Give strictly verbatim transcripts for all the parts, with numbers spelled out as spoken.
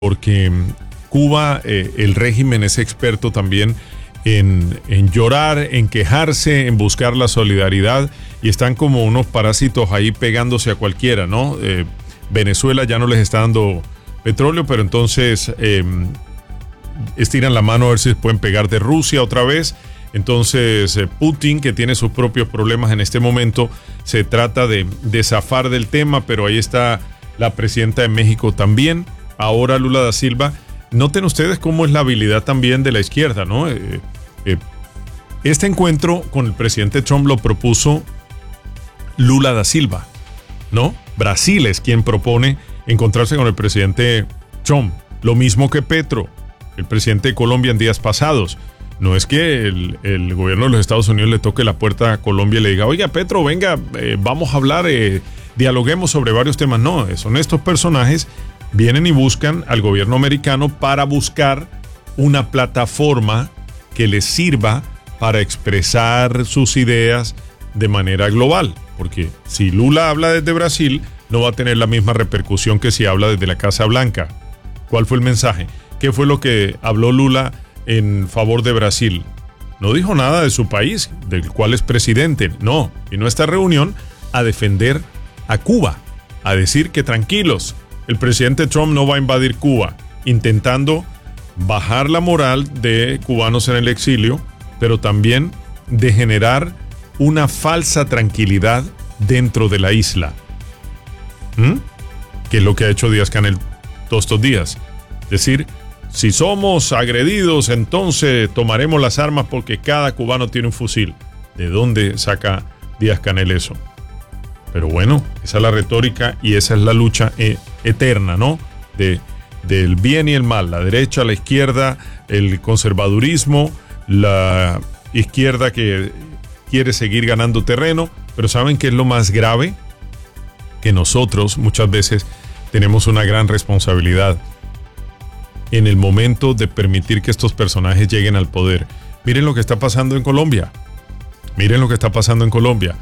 porque Cuba, eh, el régimen es experto también en, en llorar, en quejarse, en buscar la solidaridad, y están como unos parásitos ahí pegándose a cualquiera, ¿no? Eh, Venezuela ya no les está dando petróleo, pero entonces eh, estiran la mano a ver si se pueden pegar de Rusia otra vez. Entonces eh, Putin, que tiene sus propios problemas en este momento, se trata de, de zafar del tema, pero ahí está la presidenta de México también. Ahora Lula da Silva. Noten ustedes cómo es la habilidad también de la izquierda, ¿no? Eh, eh, este encuentro con el presidente Trump lo propuso Lula da Silva, ¿no? Brasil es quien propone encontrarse con el presidente Trump. Lo mismo que Petro, el presidente de Colombia en días pasados. No es que el, el gobierno de los Estados Unidos le toque la puerta a Colombia y le diga, oiga, Petro, venga, eh, vamos a hablar, eh, dialoguemos sobre varios temas. No, son estos personajes, vienen y buscan al gobierno americano para buscar una plataforma que les sirva para expresar sus ideas de manera global. Porque si Lula habla desde Brasil, no va a tener la misma repercusión que si habla desde la Casa Blanca. ¿Cuál fue el mensaje? ¿Qué fue lo que habló Lula en favor de Brasil? No dijo nada de su país, del cual es presidente. No, vino a esta reunión a defender a Cuba, a decir que tranquilos, el presidente Trump no va a invadir Cuba, intentando bajar la moral de cubanos en el exilio, pero también de generar una falsa tranquilidad dentro de la isla. ¿Mm? Que es lo que ha hecho Díaz-Canel todos estos días. Es decir, si somos agredidos, entonces tomaremos las armas porque cada cubano tiene un fusil. ¿De dónde saca Díaz-Canel eso? Pero bueno, esa es la retórica y esa es la lucha eh, eterna, ¿no? De, del bien y el mal, la derecha, la izquierda, el conservadurismo, la izquierda que quiere seguir ganando terreno. Pero ¿saben qué es lo más grave? Que nosotros muchas veces tenemos una gran responsabilidad en el momento de permitir que estos personajes lleguen al poder. Miren lo que está pasando en Colombia. Miren lo que está pasando en Colombia.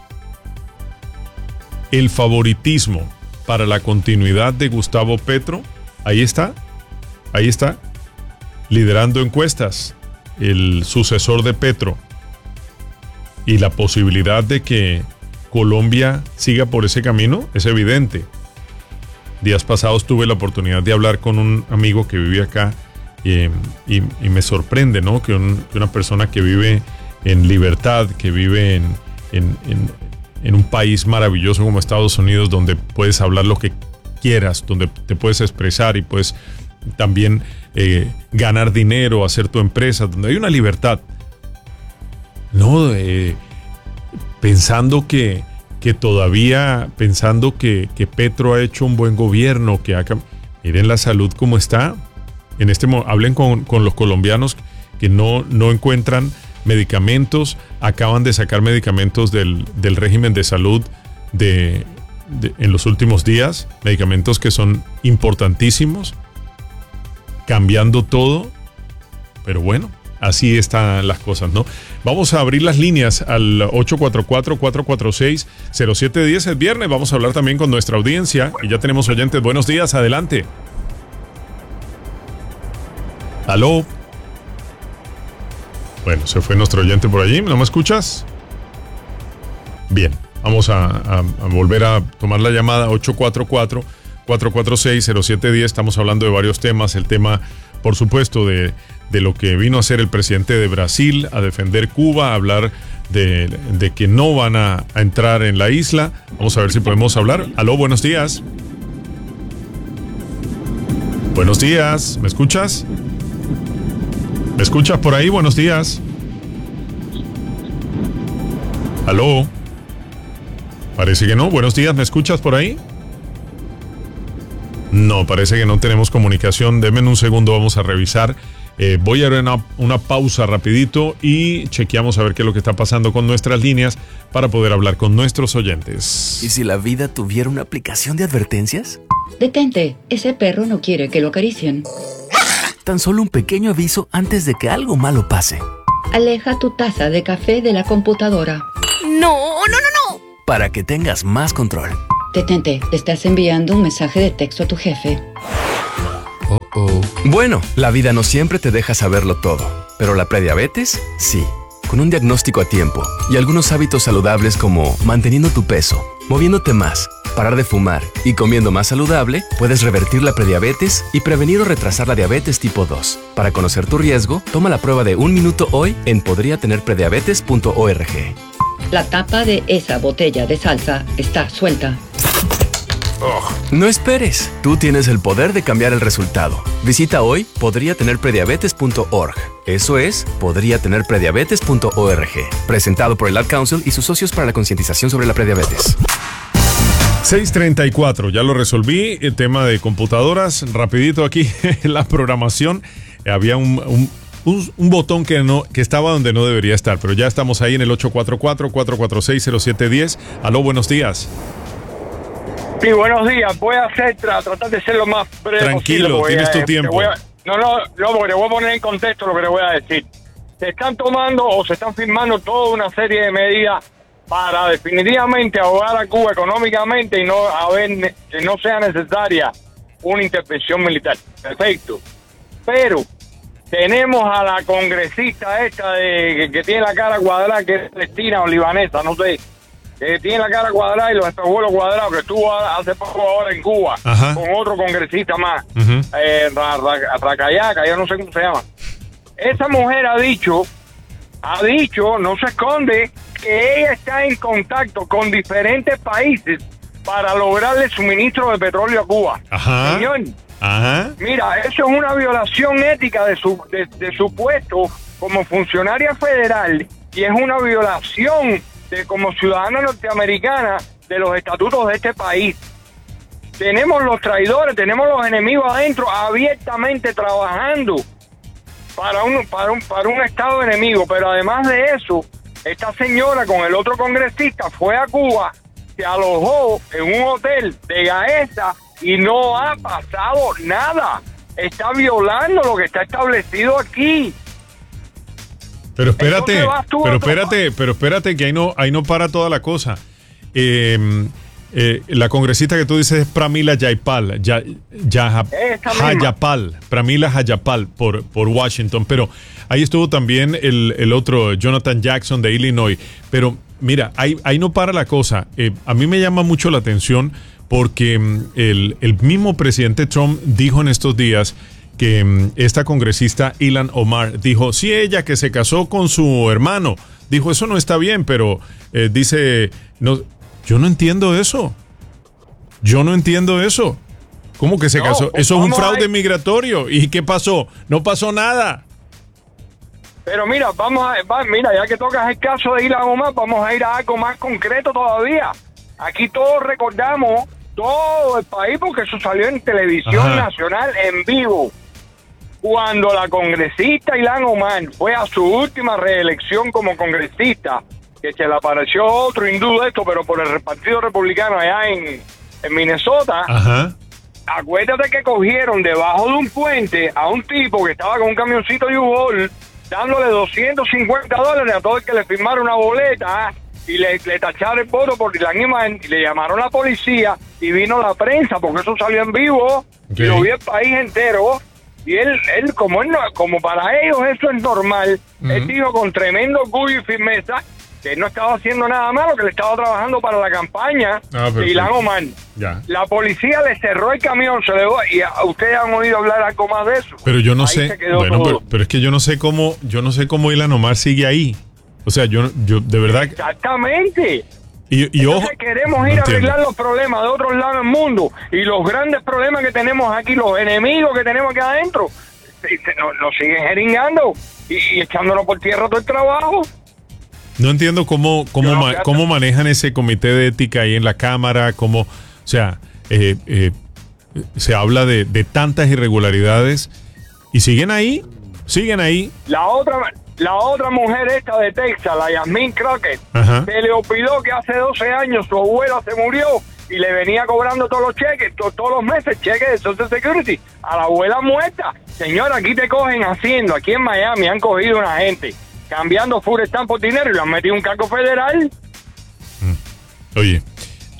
El favoritismo para la continuidad de Gustavo Petro, ahí está, ahí está, liderando encuestas, el sucesor de Petro. Y la posibilidad de que Colombia siga por ese camino es evidente. Días pasados tuve la oportunidad de hablar con un amigo que vive acá eh, y, y me sorprende, ¿no? Que, un, que una persona que vive en libertad, que vive en, en, en, en un país maravilloso como Estados Unidos, donde puedes hablar lo que quieras, donde te puedes expresar y puedes también eh, ganar dinero, hacer tu empresa, donde hay una libertad. No, eh, pensando que que todavía, pensando que, que Petro ha hecho un buen gobierno, que ha, miren la salud cómo está. En este hablen con, con los colombianos que no, no encuentran medicamentos, acaban de sacar medicamentos del, del régimen de salud de, de, en los últimos días, medicamentos que son importantísimos, cambiando todo, pero bueno, así están las cosas, ¿no? Vamos a abrir las líneas al ocho cuatro cuatro, cuatro cuatro seis, cero siete uno cero el viernes. Vamos a hablar también con nuestra audiencia y ya tenemos oyentes. Buenos días, adelante. ¿Aló? Bueno, se fue nuestro oyente por allí. ¿No me escuchas? Bien, vamos a, a, a volver a tomar la llamada ocho cuatro cuatro, cuatro cuatro seis, cero siete uno cero. Estamos hablando de varios temas. El tema, por supuesto, de... de lo que vino a ser el presidente de Brasil, a defender Cuba, a hablar de, de que no van a, a entrar en la isla. Vamos a ver si podemos hablar. Aló, buenos días. Buenos días, ¿me escuchas? ¿Me escuchas por ahí? Buenos días. Aló. Parece que no. Buenos días, ¿me escuchas por ahí? No, parece que no tenemos comunicación. Denme un segundo, vamos a revisar. Eh, voy a dar una, una pausa rapidito y chequeamos a ver qué es lo que está pasando con nuestras líneas para poder hablar con nuestros oyentes. ¿Y si la vida tuviera una aplicación de advertencias? Detente, ese perro no quiere que lo acaricien. Tan solo un pequeño aviso antes de que algo malo pase. Aleja tu taza de café de la computadora. No, no, no, no. Para que tengas más control. Detente, le estás enviando un mensaje de texto a tu jefe. oh. Bueno, la vida no siempre te deja saberlo todo, pero la prediabetes, sí. Con un diagnóstico a tiempo y algunos hábitos saludables como manteniendo tu peso, moviéndote más, parar de fumar y comiendo más saludable, puedes revertir la prediabetes y prevenir o retrasar la diabetes tipo dos. Para conocer tu riesgo, toma la prueba de un minuto hoy en podría tener prediabetes punto org. La tapa de esa botella de salsa está suelta. Oh. No esperes, tú tienes el poder de cambiar el resultado. Visita hoy podría tener prediabetes punto org. Eso es, podría tener prediabetes punto org. Presentado por el Ad Council y sus socios para la concientización sobre la prediabetes. seis treinta y cuatro, ya lo resolví, el tema de computadoras, rapidito aquí en la programación, había un, un, un, un botón que no que estaba donde no debería estar, pero ya estamos ahí en el ocho cuatro cuatro, cuatro cuatro seis, cero siete uno cero. Aló, buenos días. Sí, buenos días. Voy a hacer, tra- tratar de ser lo más breve Tranquilo, posible. tienes a, tu tiempo. a, no, no, no, porque te voy a poner en contexto lo que te voy a decir. Se están tomando o se están firmando toda una serie de medidas para definitivamente ahogar a Cuba económicamente y no haber, que no sea necesaria una intervención militar. Perfecto. Pero tenemos a la congresista esta de que, que tiene la cara cuadrada, que es palestina o libanesa, no sé, que tiene la cara cuadrada y los espejuelos cuadrados, que estuvo hace poco ahora en Cuba. Ajá. Con otro congresista más, uh-huh. eh, Racayaca, yo no sé cómo se llama. Esa mujer ha dicho, ha dicho, no se esconde, que ella está en contacto con diferentes países para lograrle suministro de petróleo a Cuba. Ajá. Señor, Ajá. Mira, eso es una violación ética de su, de, de su puesto como funcionaria federal y es una violación de como ciudadana norteamericana de los estatutos de este país. Tenemos los traidores, tenemos los enemigos adentro abiertamente trabajando para un, para un, para un estado enemigo, pero además de eso, esta señora con el otro congresista fue a Cuba, se alojó en un hotel de Gaesa y no ha pasado nada. Está violando lo que está establecido aquí. Pero espérate, pero espérate, pero espérate que ahí no, ahí no para toda la cosa. Eh, eh, la congresista que tú dices es Pramila Jayapal, ya, ya, Jayapal, Pramila Jayapal por, por Washington, pero ahí estuvo también el, el otro Jonathan Jackson de Illinois. Pero mira, ahí, ahí no para la cosa. Eh, a mí me llama mucho la atención porque el, el mismo presidente Trump dijo en estos días que um, esta congresista Ilhan Omar dijo, sí, ella que se casó con su hermano, dijo, eso no está bien, pero eh, dice, no, yo no entiendo eso. Yo no entiendo eso. ¿Cómo que se no, casó? Eso es un fraude migratorio. ¿Y qué pasó? No pasó nada. Pero mira, vamos a, va, mira, ya que tocas el caso de Ilhan Omar, vamos a ir a algo más concreto todavía. Aquí todos recordamos todo el país porque eso salió en televisión Ajá. nacional en vivo. Cuando la congresista Ilhan Omar fue a su última reelección como congresista, que se le apareció otro hindú de esto, pero por el Partido Republicano allá en, en Minnesota, Ajá. acuérdate que cogieron debajo de un puente a un tipo que estaba con un camioncito de U-Haul, dándole doscientos cincuenta dólares a todo el que le firmara una boleta, y le, le tacharon el voto por Ilhan Omar, y le llamaron a la policía, y vino la prensa, porque eso salió en vivo, okay. y lo vio el país entero. Y él, él como él no, como para ellos eso es normal, uh-huh. él dijo con tremendo orgullo y firmeza que él no estaba haciendo nada malo, que le estaba trabajando para la campaña ah, de Ilhan Omar. Ya. La policía le cerró el camión, se le dio, y a, ustedes han oído hablar algo más de eso. Pero yo no ahí sé, bueno, pero, pero es que yo no sé cómo, yo no sé cómo Ilhan Omar sigue ahí. O sea, yo, yo de verdad. Exactamente. Y, y Entonces ojo, queremos ir no a arreglar los problemas de otros lados del mundo y los grandes problemas que tenemos aquí, los enemigos que tenemos aquí adentro, nos, nos siguen jeringando y, y echándonos por tierra todo el trabajo. No entiendo cómo cómo, no, ma, cómo manejan ese comité de ética ahí en la Cámara, cómo, o sea, eh, eh, se habla de, de tantas irregularidades y siguen ahí, siguen ahí. La otra... La otra mujer esta de Texas, la Yasmín Crockett, Ajá. se le olvidó que hace doce años su abuela se murió y le venía cobrando todos los cheques, to- todos los meses, cheques de Social Security a la abuela muerta. Señora, aquí te cogen haciendo, aquí en Miami han cogido una gente cambiando food stamp por dinero y le han metido un cargo federal. Mm. Oye,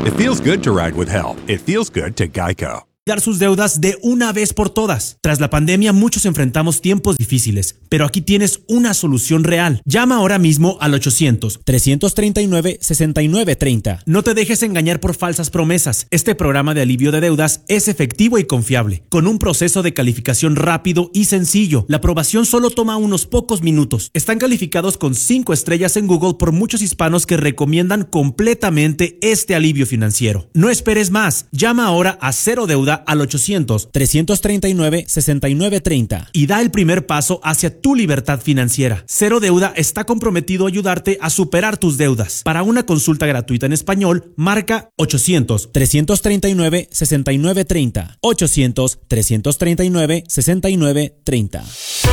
It feels good to ride with help. It feels good to Geico. Sus deudas de una vez por todas. Tras la pandemia, muchos enfrentamos tiempos difíciles, pero aquí tienes una solución real. Llama ahora mismo al ochocientos, trescientos treinta y nueve, sesenta y nueve treinta. No te dejes engañar por falsas promesas. Este programa de alivio de deudas es efectivo y confiable, con un proceso de calificación rápido y sencillo. La aprobación solo toma unos pocos minutos. Están calificados con cinco estrellas en Google por muchos hispanos que recomiendan completamente este alivio financiero. No esperes más. Llama ahora a Cero Deuda al ochocientos, trescientos treinta y nueve, sesenta y nueve treinta y da el primer paso hacia tu libertad financiera. Cero Deuda está comprometido a ayudarte a superar tus deudas. Para una consulta gratuita en español, marca ochocientos, trescientos treinta y nueve, sesenta y nueve treinta. ochocientos, trescientos treinta y nueve, sesenta y nueve treinta.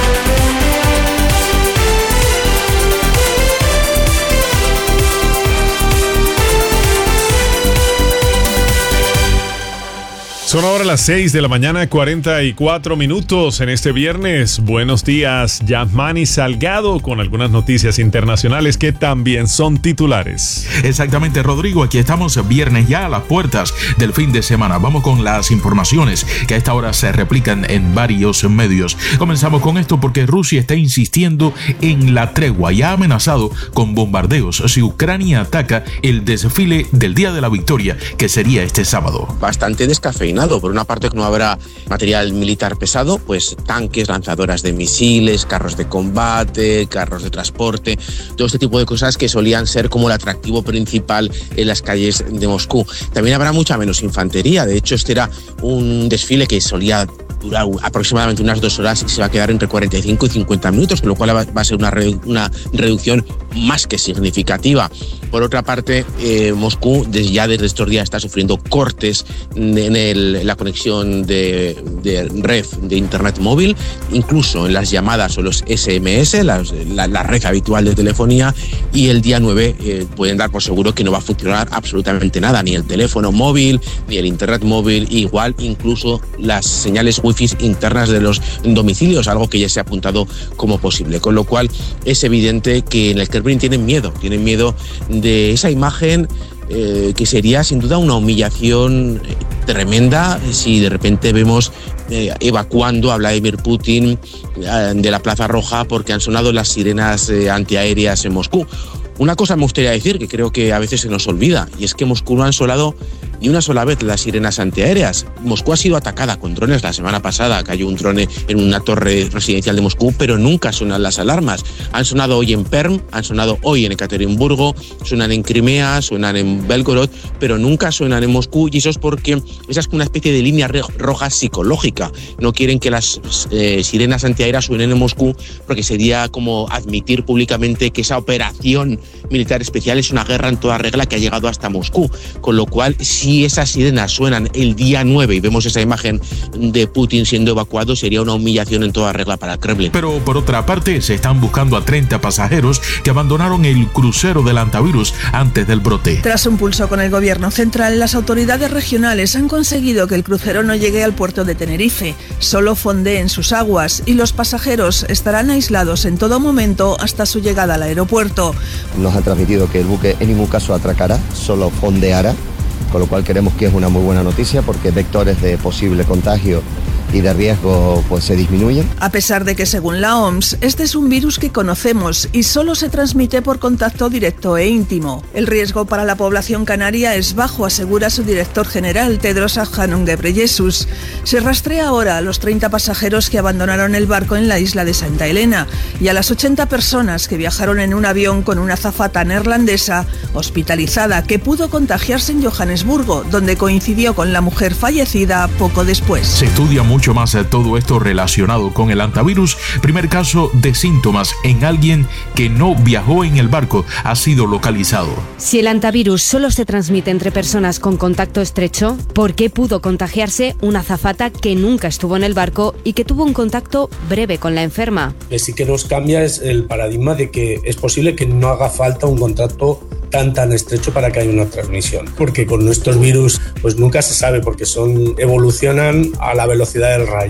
Son ahora las seis de la mañana, cuarenta y cuatro minutos en este viernes. Buenos días, Yasmani Salgado, con algunas noticias internacionales que también son titulares. Exactamente, Rodrigo, aquí estamos viernes ya a las puertas del fin de semana. Vamos con las informaciones que a esta hora se replican en varios medios. Comenzamos con esto porque Rusia está insistiendo en la tregua y ha amenazado con bombardeos si Ucrania ataca el desfile del Día de la Victoria, que sería este sábado. Bastante descafeinado. Por una parte, que no habrá material militar pesado, pues tanques, lanzadoras de misiles, carros de combate, carros de transporte, todo este tipo de cosas que solían ser como el atractivo principal en las calles de Moscú. También habrá mucha menos infantería. De hecho, este era un desfile que solía durar aproximadamente unas dos horas y se va a quedar entre cuarenta y cinco y cincuenta minutos, con lo cual va a ser una, redu- una reducción más que significativa. Por otra parte, eh, Moscú desde ya desde estos días está sufriendo cortes en, el, en la conexión de, de red de internet móvil, incluso en las llamadas o los ese eme ese, las, la, la red habitual de telefonía, y el día nueve eh, pueden dar por seguro que no va a funcionar absolutamente nada, ni el teléfono móvil, ni el internet móvil, igual incluso las señales wifi internas de los domicilios, algo que ya se ha apuntado como posible. Con lo cual es evidente que en el Kremlin tienen miedo, tienen miedo de esa imagen eh, que sería sin duda una humillación tremenda si de repente vemos eh, evacuando a Vladimir Putin eh, de la Plaza Roja porque han sonado las sirenas eh, antiaéreas en Moscú. Una cosa me gustaría decir que creo que a veces se nos olvida, y es que Moscú no han sonado ni una sola vez las sirenas antiaéreas. Moscú ha sido atacada con drones. La semana pasada cayó un drone en una torre residencial de Moscú, pero nunca suenan las alarmas. Han sonado hoy en Perm, han sonado hoy en Ekaterimburgo, suenan en Crimea, suenan en Belgorod, pero nunca suenan en Moscú, y eso es porque esa es una especie de línea roja psicológica. No quieren que las eh, sirenas antiaéreas suenen en Moscú, porque sería como admitir públicamente que esa operación militar especial es una guerra en toda regla que ha llegado hasta Moscú. Con lo cual, si esas sirenas suenan el día nueve y vemos esa imagen de Putin siendo evacuado, sería una humillación en toda regla para el Kremlin. Pero por otra parte, se están buscando a treinta pasajeros que abandonaron el crucero del Antivirus antes del brote. Tras un pulso con el gobierno central, las autoridades regionales han conseguido que el crucero no llegue al puerto de Tenerife, solo fondee en sus aguas, y los pasajeros estarán aislados en todo momento hasta su llegada al aeropuerto. Nos han transmitido que el buque en ningún caso atracará, solo fondeará, con lo cual creemos que es una muy buena noticia porque vectores de posible contagio y de riesgo pues se disminuyen. A pesar de que según la O M S, este es un virus que conocemos y solo se transmite por contacto directo e íntimo. El riesgo para la población canaria es bajo, asegura su director general, Tedros Adhanom Ghebreyesus. Se rastrea ahora a los treinta pasajeros que abandonaron el barco en la isla de Santa Elena y a las ochenta personas que viajaron en un avión con una azafata neerlandesa hospitalizada que pudo contagiarse en Johannesburgo, donde coincidió con la mujer fallecida poco después. Se estudia mucho más todo esto relacionado con el antivirus. Primer caso de síntomas en alguien que no viajó en el barco ha sido localizado. Si el antivirus solo se transmite entre personas con contacto estrecho, ¿por qué pudo contagiarse una azafata que nunca estuvo en el barco y que tuvo un contacto breve con la enferma? Lo que sí que nos cambia es el paradigma de que es posible que no haga falta un contacto tan tan estrecho para que haya una transmisión, porque con estos virus pues nunca se sabe, porque son evolucionan a la velocidad del rayo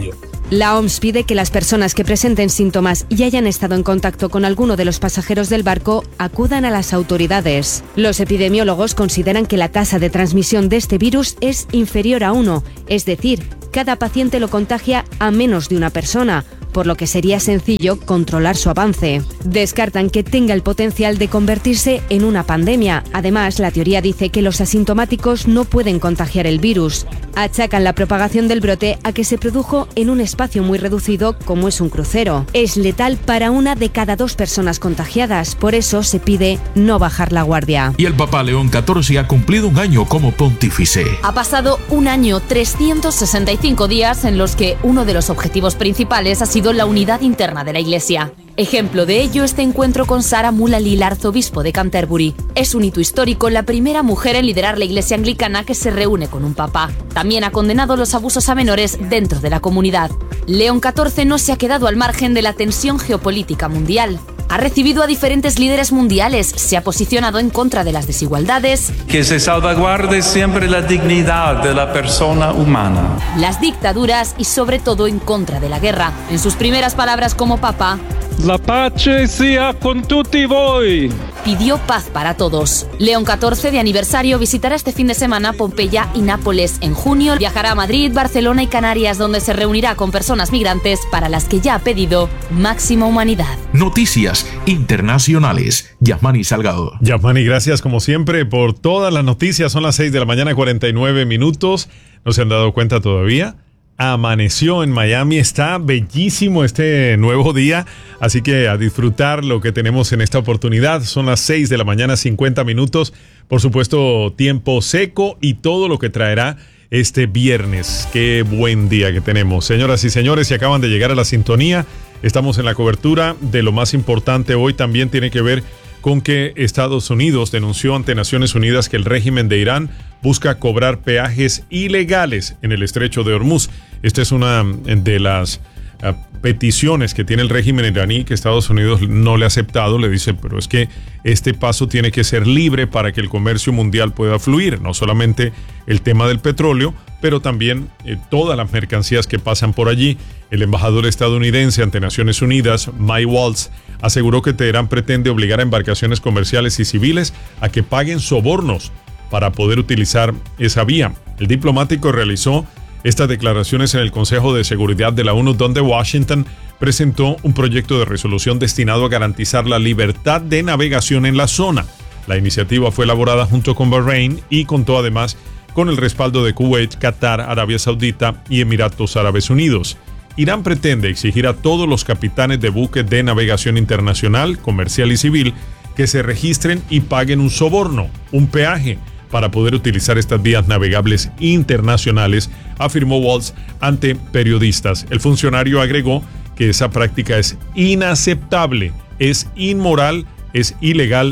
La O M S pide que las personas que presenten síntomas y hayan estado en contacto con alguno de los pasajeros del barco acudan a las autoridades. Los epidemiólogos consideran que la tasa de transmisión de este virus es inferior a uno, es decir, cada paciente lo contagia a menos de una persona, por lo que sería sencillo controlar su avance. Descartan que tenga el potencial de convertirse en una pandemia. Además, la teoría dice que los asintomáticos no pueden contagiar el virus. Achacan la propagación del brote a que se produjo en un espacio muy reducido como es un crucero. Es letal para una de cada dos personas contagiadas, por eso se pide no bajar la guardia. Y el Papa León catorce ha cumplido un año como pontífice. Ha pasado un año, trescientos sesenta y cinco días en los que uno de los objetivos principales ha sido la unidad interna de la Iglesia. Ejemplo de ello este encuentro con Sarah Mulalil, arzobispo de Canterbury. Es un hito histórico, la primera mujer en liderar la Iglesia anglicana que se reúne con un papa. También ha condenado los abusos a menores dentro de la comunidad. León catorce no se ha quedado al margen de la tensión geopolítica mundial. Ha recibido a diferentes líderes mundiales, se ha posicionado en contra de las desigualdades, que se salvaguarde siempre la dignidad de la persona humana, las dictaduras y sobre todo en contra de la guerra. En sus primeras palabras como papa, la pace sea con tutti voi. Pidió paz para todos. León catorce, de aniversario, visitará este fin de semana Pompeya y Nápoles. En junio viajará a Madrid, Barcelona y Canarias, donde se reunirá con personas migrantes para las que ya ha pedido máxima humanidad. Noticias internacionales. Yasmani Salgado. Yasmani, gracias como siempre por todas las noticias. Son las seis de la mañana, cuarenta y nueve minutos. ¿No se han dado cuenta todavía? Amaneció en Miami, está bellísimo este nuevo día, así que a disfrutar lo que tenemos en esta oportunidad. Son las seis de la mañana, cincuenta minutos, por supuesto tiempo seco y todo lo que traerá este viernes. Qué buen día que tenemos. Señoras y señores, si acaban de llegar a la sintonía, estamos en la cobertura de lo más importante hoy. También tiene que ver con que Estados Unidos denunció ante Naciones Unidas que el régimen de Irán busca cobrar peajes ilegales en el estrecho de Hormuz. Esta es una de las uh, peticiones que tiene el régimen iraní, que Estados Unidos no le ha aceptado. Le dice, pero es que este paso tiene que ser libre para que el comercio mundial pueda fluir. No solamente el tema del petróleo, pero también eh, todas las mercancías que pasan por allí. El embajador estadounidense ante Naciones Unidas, Mike Waltz, aseguró que Teherán pretende obligar a embarcaciones comerciales y civiles a que paguen sobornos para poder utilizar esa vía. El diplomático realizó estas declaraciones en el Consejo de Seguridad de la ONU, donde Washington presentó un proyecto de resolución destinado a garantizar la libertad de navegación en la zona. La iniciativa fue elaborada junto con Bahrein y contó además con el respaldo de Kuwait, Qatar, Arabia Saudita y Emiratos Árabes Unidos. Irán pretende exigir a todos los capitanes de buques de navegación internacional, comercial y civil que se registren y paguen un soborno, un peaje, para poder utilizar estas vías navegables internacionales, afirmó Waltz ante periodistas. El funcionario agregó que esa práctica es inaceptable, es inmoral, es ilegal,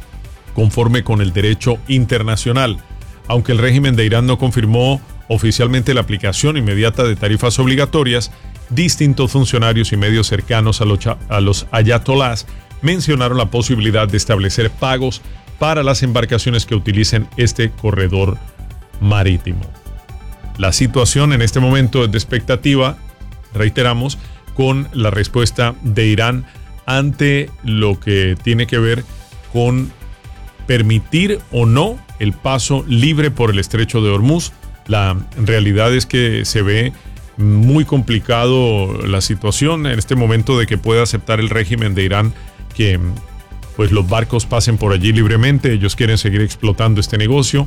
conforme con el derecho internacional. Aunque el régimen de Irán no confirmó oficialmente la aplicación inmediata de tarifas obligatorias, distintos funcionarios y medios cercanos a los, a los ayatolás mencionaron la posibilidad de establecer pagos para las embarcaciones que utilicen este corredor marítimo. La situación en este momento es de expectativa, reiteramos, con la respuesta de Irán ante lo que tiene que ver con permitir o no el paso libre por el estrecho de Hormuz. La realidad es que se ve muy complicado la situación en este momento de que pueda aceptar el régimen de Irán que pues los barcos pasen por allí libremente. Ellos quieren seguir explotando este negocio.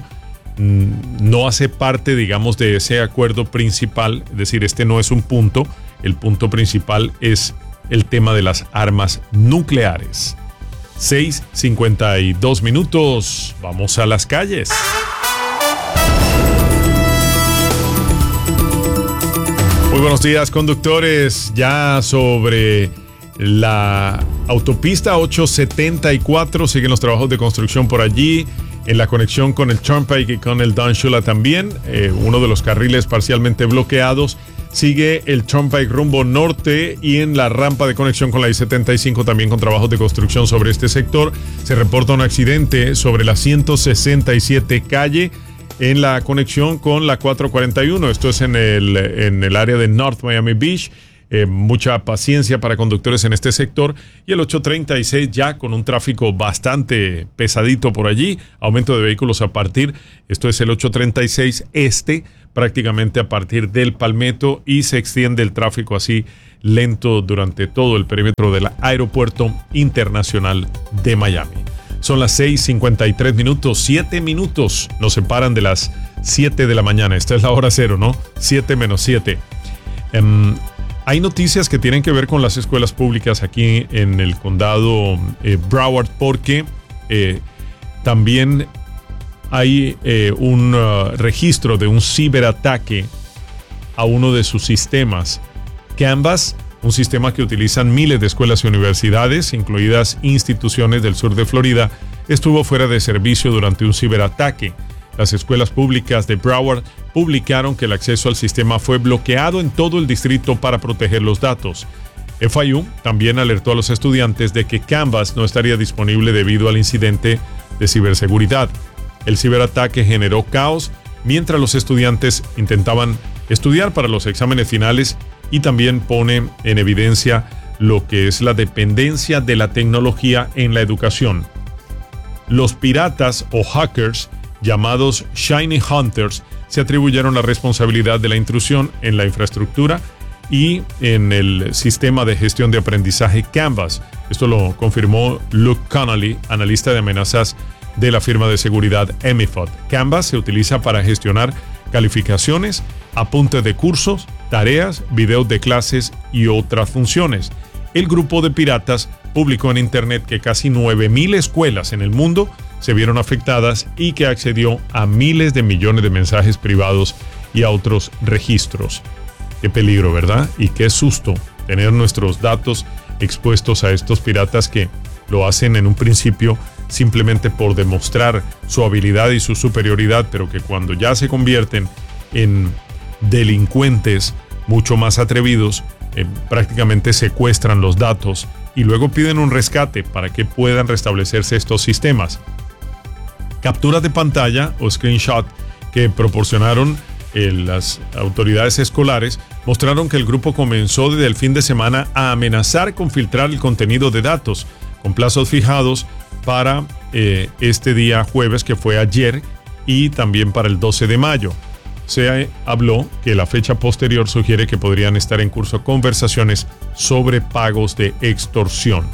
No hace parte, digamos, de ese acuerdo principal, es decir, este no es un punto. El punto principal es el tema de las armas nucleares. seis cincuenta y dos minutos, vamos a las calles. Muy buenos días, conductores. Ya sobre la autopista ochocientos setenta y cuatro siguen los trabajos de construcción por allí, en la conexión con el Turnpike y con el Don Shula también, eh, uno de los carriles parcialmente bloqueados. Sigue el Turnpike rumbo norte y en la rampa de conexión con la I setenta y cinco también con trabajos de construcción sobre este sector. Se reporta un accidente sobre la ciento sesenta y siete calle en la conexión con la cuatro cuarenta y uno. Esto es en el, en el área de North Miami Beach. Eh, mucha paciencia para conductores en este sector. Y el ocho treinta y seis ya con un tráfico bastante pesadito por allí. Aumento de vehículos a partir, esto es el ocho treinta y seis este, prácticamente a partir del Palmetto, y se extiende el tráfico así lento durante todo el perímetro del Aeropuerto Internacional de Miami. Son las seis cincuenta y tres minutos, siete minutos nos separan de las siete de la mañana. Esta es la hora cero, ¿no? siete menos siete. Um, Hay noticias que tienen que ver con las escuelas públicas aquí en el condado eh, Broward, porque eh, también hay eh, un uh, registro de un ciberataque a uno de sus sistemas. Canvas, un sistema que utilizan miles de escuelas y universidades, incluidas instituciones del sur de Florida, estuvo fuera de servicio durante un ciberataque. Las escuelas públicas de Broward publicaron que el acceso al sistema fue bloqueado en todo el distrito para proteger los datos. F I U también alertó a los estudiantes de que Canvas no estaría disponible debido al incidente de ciberseguridad. El ciberataque generó caos mientras los estudiantes intentaban estudiar para los exámenes finales, y también pone en evidencia lo que es la dependencia de la tecnología en la educación. Los piratas o hackers, llamados Shiny Hunters, se atribuyeron la responsabilidad de la intrusión en la infraestructura y en el sistema de gestión de aprendizaje Canvas. Esto lo confirmó Luke Connolly, analista de amenazas de la firma de seguridad Emifod. Canvas se utiliza para gestionar calificaciones, apuntes de cursos, tareas, videos de clases y otras funciones. El grupo de piratas publicó en Internet que casi nueve mil escuelas en el mundo se vieron afectadas y que accedió a miles de millones de mensajes privados y a otros registros. Qué peligro, ¿verdad? Y qué susto tener nuestros datos expuestos a estos piratas que lo hacen en un principio simplemente por demostrar su habilidad y su superioridad, pero que cuando ya se convierten en delincuentes mucho más atrevidos, eh, prácticamente secuestran los datos y luego piden un rescate para que puedan restablecerse estos sistemas. Capturas de pantalla o screenshot que proporcionaron eh, las autoridades escolares mostraron que el grupo comenzó desde el fin de semana a amenazar con filtrar el contenido de datos, con plazos fijados para eh, este día jueves, que fue ayer, y también para el doce de mayo. Se habló que la fecha posterior sugiere que podrían estar en curso conversaciones sobre pagos de extorsión.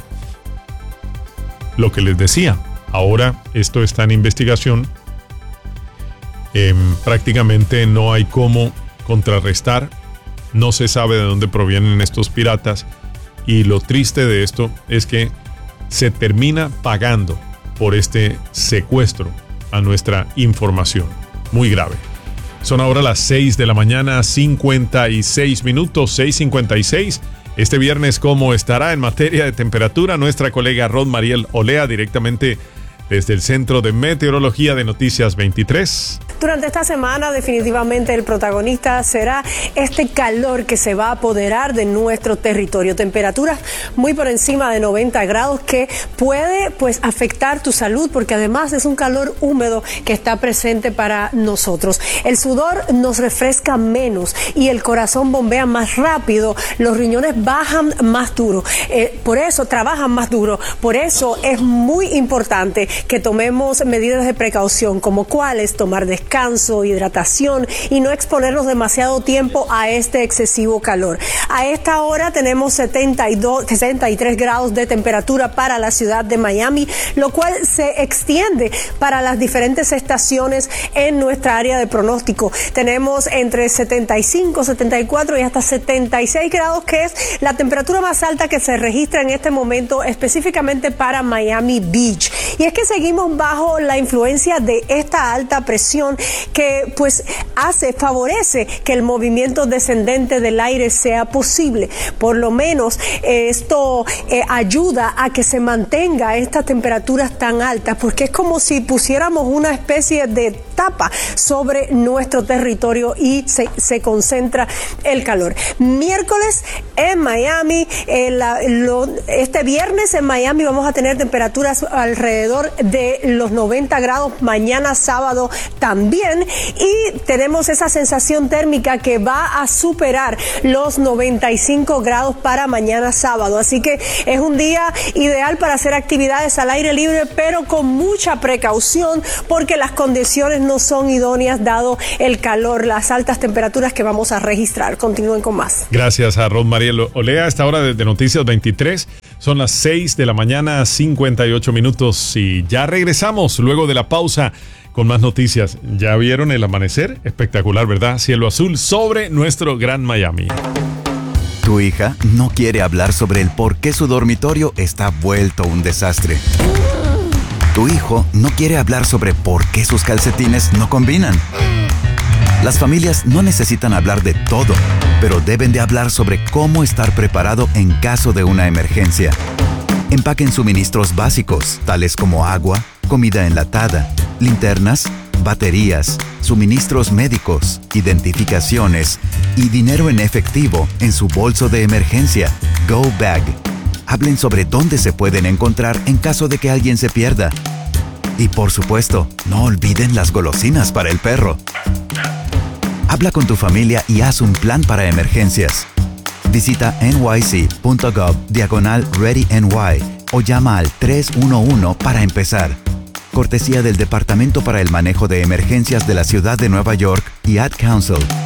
Lo que les decía, ahora esto está en investigación. Eh, prácticamente no hay cómo contrarrestar. No se sabe de dónde provienen estos piratas. Y lo triste de esto es que se termina pagando por este secuestro a nuestra información. Muy grave. Son ahora las seis de la mañana, cincuenta y seis minutos, seis cincuenta y seis. Este viernes, ¿cómo estará en materia de temperatura? Nuestra colega Rod Mariel Olea, directamente desde el Centro de Meteorología de Noticias veintitrés. Durante esta semana definitivamente el protagonista será este calor que se va a apoderar de nuestro territorio. Temperaturas muy por encima de noventa grados que puede pues afectar tu salud, porque además es un calor húmedo que está presente para nosotros. El sudor nos refresca menos y el corazón bombea más rápido, los riñones bajan más duro, eh, por eso trabajan más duro. Por eso es muy importante que tomemos medidas de precaución, como cuáles: tomar descanso, hidratación y no exponernos demasiado tiempo a este excesivo calor. A esta hora tenemos setenta y dos, setenta y tres grados de temperatura para la ciudad de Miami, lo cual se extiende para las diferentes estaciones en nuestra área de pronóstico. Tenemos entre setenta y cinco, setenta y cuatro y hasta setenta y seis grados, que es la temperatura más alta que se registra en este momento específicamente para Miami Beach. Y es que seguimos bajo la influencia de esta alta presión que pues hace, favorece que el movimiento descendente del aire sea posible. Por lo menos eh, esto eh, ayuda a que se mantenga estas temperaturas tan altas, porque es como si pusiéramos una especie de tapa sobre nuestro territorio y se, se concentra el calor. Miércoles en Miami, eh, la, lo, este viernes en Miami vamos a tener temperaturas alrededor de los noventa grados. Mañana sábado también también, y tenemos esa sensación térmica que va a superar los noventa y cinco grados para mañana sábado, así que es un día ideal para hacer actividades al aire libre, pero con mucha precaución porque las condiciones no son idóneas dado el calor, las altas temperaturas que vamos a registrar. Continúen con más. Gracias a Ros Mariel Olea. A esta hora de, de Noticias veintitrés son las seis de la mañana, cincuenta y ocho minutos, y ya regresamos luego de la pausa con más noticias. ¿Ya vieron el amanecer? Espectacular, ¿verdad? Cielo azul sobre nuestro Gran Miami. Tu hija no quiere hablar sobre el por qué su dormitorio está vuelto un desastre. Tu hijo no quiere hablar sobre por qué sus calcetines no combinan. Las familias no necesitan hablar de todo, pero deben de hablar sobre cómo estar preparado en caso de una emergencia. Empaquen suministros básicos, tales como agua, comida enlatada, linternas, baterías, suministros médicos, identificaciones y dinero en efectivo en su bolso de emergencia, Go Bag. Hablen sobre dónde se pueden encontrar en caso de que alguien se pierda. Y por supuesto, no olviden las golosinas para el perro. Habla con tu familia y haz un plan para emergencias. Visita nyc.gov diagonal ReadyNY o llama al tres uno uno para empezar. Cortesía del Departamento para el Manejo de Emergencias de la Ciudad de Nueva York y Ad Council.